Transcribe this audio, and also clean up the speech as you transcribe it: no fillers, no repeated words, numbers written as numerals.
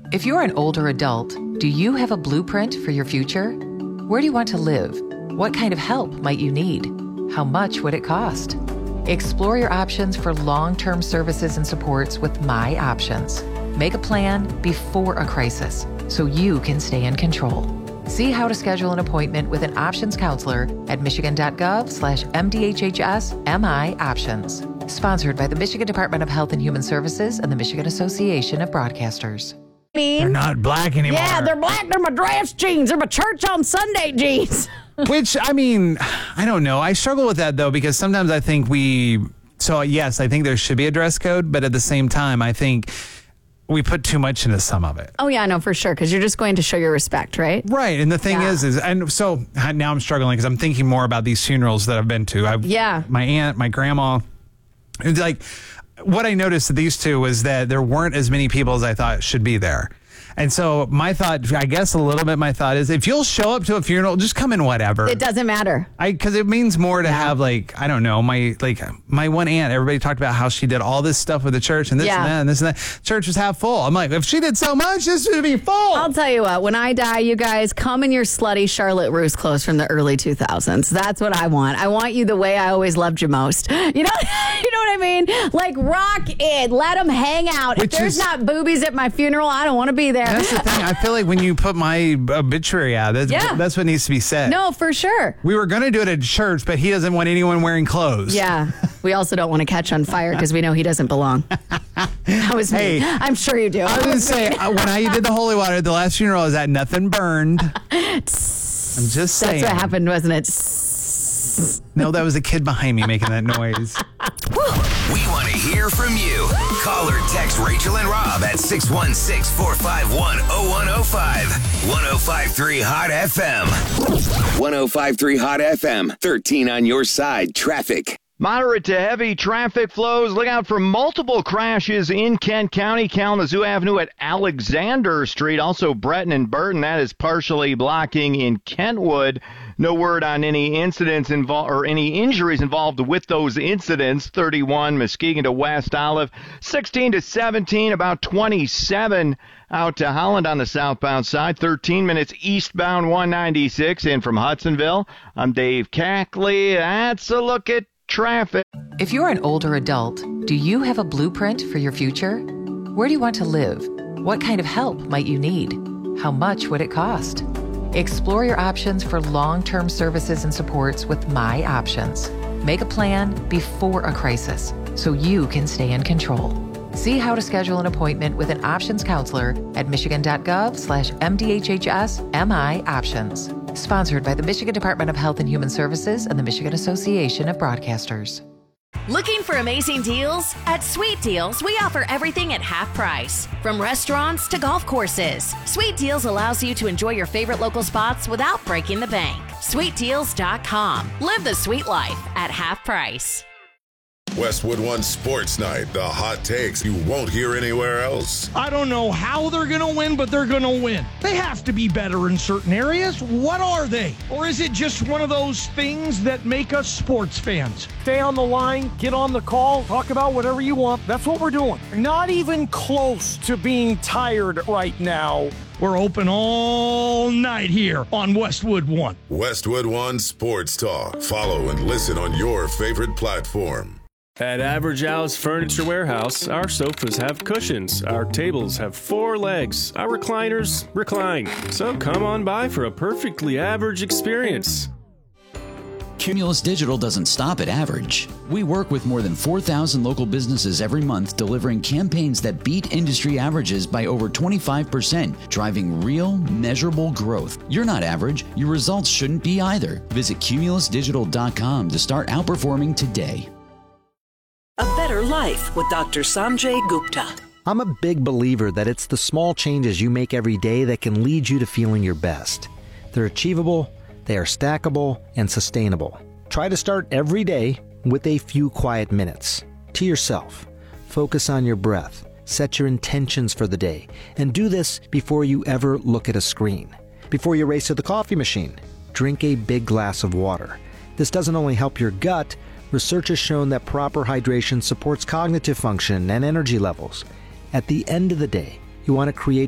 If you're an older adult, do you have a blueprint for your future? Where do you want to live? What kind of help might you need? How much would it cost? Explore your options for long-term services and supports with My Options. Make a plan before a crisis so you can stay in control. See how to schedule an appointment with an options counselor at michigan.gov/MDHHS-MI Options. Sponsored by the Michigan Department of Health and Human Services and the Michigan Association of Broadcasters. They're not black anymore. Yeah, they're black. They're my dress jeans. They're my church on Sunday jeans. Which, I mean, I don't know. I struggle with that, though, because sometimes I think yes, I think there should be a dress code, but at the same time, I think we put too much into some of it. Oh, yeah, no, for sure, because you're just going to show your respect, right? Right, and the thing is, and so now I'm struggling because I'm thinking more about these funerals that I've been to. My aunt, my grandma, and like, what I noticed at these two was that there weren't as many people as I thought should be there. And so my thought, I guess my thought is, if you'll show up to a funeral, just come in whatever. It doesn't matter. Because it means more to have, like, I don't know, my one aunt, everybody talked about how she did all this stuff with the church and this and that and this and that. Church was half full. I'm like, if she did so much, this would be full. I'll tell you what, when I die, you guys come in your slutty Charlotte Russe clothes from the early 2000s. That's what I want. I want you the way I always loved you most. You know what I mean? Like, rock it. Let them hang out. If there's not boobies at my funeral, I don't want to be there. That's the thing. I feel like when you put my obituary out, that's what needs to be said. No, for sure. We were going to do it at church, but he doesn't want anyone wearing clothes. Yeah. We also don't want to catch on fire because we know he doesn't belong. That was me. I'm sure you do. I was going to say, when I did the holy water, the last funeral I was at, nothing burned. I'm just saying. That's what happened, wasn't it? No, that was a kid behind me making that noise. We want to hear from you. Call or text Rachel and Rob at 616-451-0105. 105.3 Hot FM. 105.3 Hot FM. 13 on your side. Traffic. Moderate to heavy traffic flows. Look out for multiple crashes in Kent County. Kalamazoo Avenue at Alexander Street. Also Breton and Burton. That is partially blocking in Kentwood. No word on any incidents or any injuries involved with those incidents. 31 Muskegon to West Olive. 16 to 17, about 27 out to Holland on the southbound side. 13 minutes eastbound 196 in from Hudsonville. I'm Dave Cackley. That's a look at traffic. If you're an older adult, do you have a blueprint for your future? Where do you want to live? What kind of help might you need? How much would it cost? Explore your options for long-term services and supports with My Options. Make a plan before a crisis so you can stay in control. See how to schedule an appointment with an options counselor at michigan.gov/MDHHS-MI Options. Sponsored by the Michigan Department of Health and Human Services and the Michigan Association of Broadcasters. Looking for amazing deals? At Sweet Deals, we offer everything at half price. From restaurants to golf courses, Sweet Deals allows you to enjoy your favorite local spots without breaking the bank. SweetDeals.com. Live the sweet life at half price. Westwood One Sports Night, the hot takes you won't hear anywhere else. I don't know how they're going to win, but they're going to win. They have to be better in certain areas. What are they? Or is it just one of those things that make us sports fans? Stay on the line, get on the call, talk about whatever you want. That's what we're doing. Not even close to being tired right now. We're open all night here on Westwood One. Westwood One Sports Talk. Follow and listen on your favorite platform. At Average House Furniture Warehouse, our sofas have cushions, our tables have 4 legs, our recliners recline. So come on by for a perfectly average experience. Cumulus Digital doesn't stop at average. We work with more than 4,000 local businesses every month, delivering campaigns that beat industry averages by over 25%, driving real, measurable growth. You're not average. Your results shouldn't be either. Visit cumulusdigital.com to start outperforming today. A better life with Dr. Sanjay Gupta. I'm a big believer that it's the small changes you make every day that can lead you to feeling your best. They're achievable, they are stackable, and sustainable. Try to start every day with a few quiet minutes. To yourself. Focus on your breath. Set your intentions for the day. And do this before you ever look at a screen. Before you race to the coffee machine, drink a big glass of water. This doesn't only help your gut. Research has shown that proper hydration supports cognitive function and energy levels. At the end of the day, you want to create